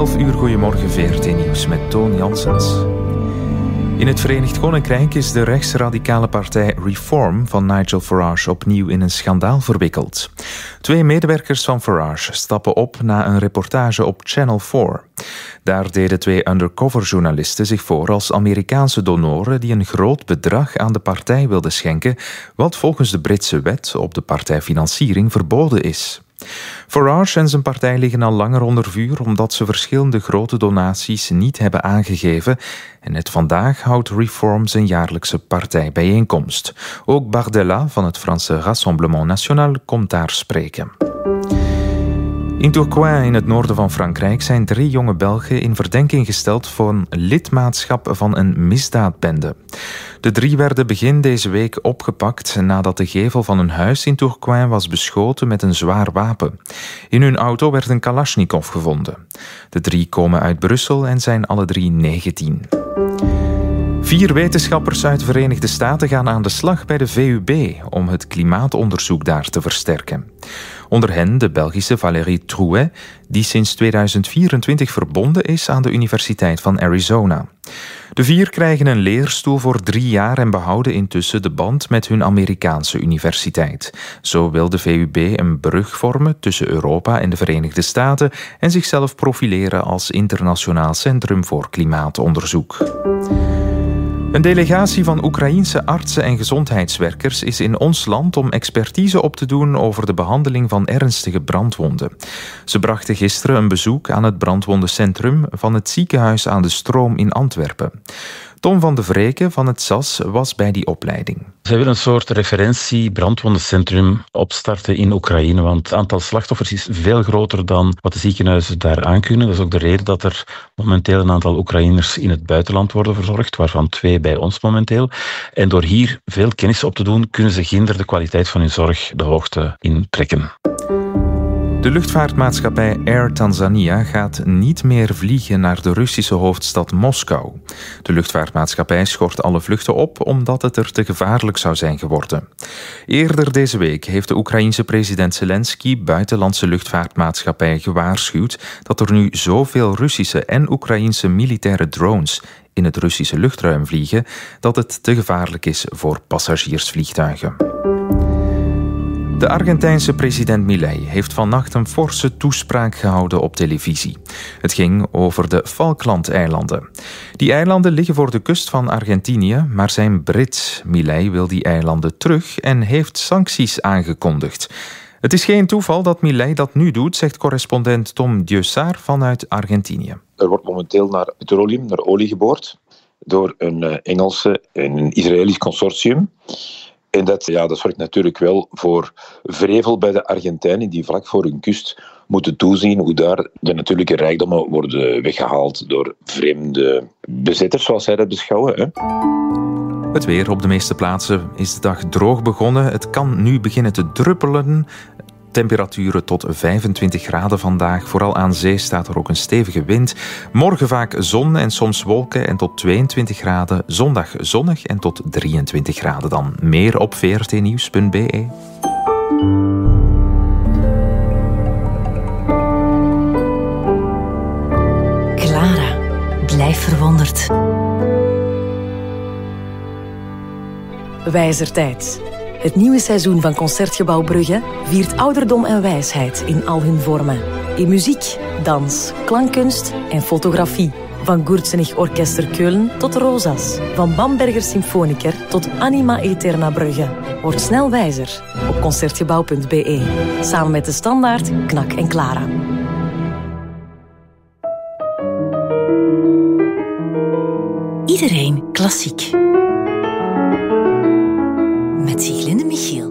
11 uur, goedemorgen, VRT Nieuws met Toon Janssens. In het Verenigd Koninkrijk is de rechtsradicale partij Reform van Nigel Farage opnieuw in een schandaal verwikkeld. 2 medewerkers van Farage stappen op na een reportage op Channel 4. Daar deden 2 undercoverjournalisten zich voor als Amerikaanse donoren die een groot bedrag aan de partij wilden schenken, wat volgens de Britse wet op de partijfinanciering verboden is. Farage en zijn partij liggen al langer onder vuur omdat ze verschillende grote donaties niet hebben aangegeven en net vandaag houdt Reform zijn jaarlijkse partijbijeenkomst. Ook Bardella van het Franse Rassemblement National komt daar spreken. In Tourcoing in het noorden van Frankrijk zijn 3 jonge Belgen in verdenking gesteld voor lidmaatschap van een misdaadbende. De 3 werden begin deze week opgepakt nadat de gevel van een huis in Tourcoing was beschoten met een zwaar wapen. In hun auto werd een Kalashnikov gevonden. De 3 komen uit Brussel en zijn alle 3 19. 4 wetenschappers uit de Verenigde Staten gaan aan de slag bij de VUB om het klimaatonderzoek daar te versterken. Onder hen de Belgische Valérie Trouet, die sinds 2024 verbonden is aan de Universiteit van Arizona. De 4 krijgen een leerstoel voor 3 jaar en behouden intussen de band met hun Amerikaanse universiteit. Zo wil de VUB een brug vormen tussen Europa en de Verenigde Staten en zichzelf profileren als internationaal centrum voor klimaatonderzoek. Een delegatie van Oekraïense artsen en gezondheidswerkers is in ons land om expertise op te doen over de behandeling van ernstige brandwonden. Ze brachten gisteren een bezoek aan het brandwondencentrum van het ziekenhuis aan de Stroom in Antwerpen. Tom van de Vreken van het SAS was bij die opleiding. Zij willen een soort referentie brandwondencentrum opstarten in Oekraïne, want het aantal slachtoffers is veel groter dan wat de ziekenhuizen daar aankunnen. Dat is ook de reden dat er momenteel een aantal Oekraïners in het buitenland worden verzorgd, waarvan 2 bij ons momenteel. En door hier veel kennis op te doen, kunnen ze ginder de kwaliteit van hun zorg de hoogte in trekken. De luchtvaartmaatschappij Air Tanzania gaat niet meer vliegen naar de Russische hoofdstad Moskou. De luchtvaartmaatschappij schort alle vluchten op omdat het er te gevaarlijk zou zijn geworden. Eerder deze week heeft de Oekraïense president Zelensky buitenlandse luchtvaartmaatschappijen gewaarschuwd dat er nu zoveel Russische en Oekraïense militaire drones in het Russische luchtruim vliegen dat het te gevaarlijk is voor passagiersvliegtuigen. De Argentijnse president Milei heeft vannacht een forse toespraak gehouden op televisie. Het ging over de Falklandeilanden. Die eilanden liggen voor de kust van Argentinië, maar zijn Brits. Milei wil die eilanden terug en heeft sancties aangekondigd. Het is geen toeval dat Milei dat nu doet, zegt correspondent Tom Dieussaert vanuit Argentinië. Er wordt momenteel naar petroleum, naar olie geboord, door een Engelse en een Israëlisch consortium. En dat zorgt natuurlijk wel voor vrevel bij de Argentijnen die vlak voor hun kust moeten toezien hoe daar de natuurlijke rijkdommen worden weggehaald door vreemde bezetters, zoals zij dat beschouwen. Hè. Het weer op de meeste plaatsen is de dag droog begonnen. Het kan nu beginnen te druppelen. Temperaturen tot 25 graden vandaag. Vooral aan zee staat er ook een stevige wind. Morgen vaak zon en soms wolken en tot 22 graden. Zondag zonnig en tot 23 graden dan. Meer op vrtnieuws.be. Clara, blijf verwonderd. Wijzertijd. Het nieuwe seizoen van Concertgebouw Brugge viert ouderdom en wijsheid in al hun vormen. In muziek, dans, klankkunst en fotografie. Van Gurtsenig Orkester Keulen tot Rosas. Van Bamberger Symfoniker tot Anima Eterna Brugge. Word snel wijzer op concertgebouw.be. Samen met De Standaard, Knak en Clara. Iedereen klassiek. Met Siglinde Michiel.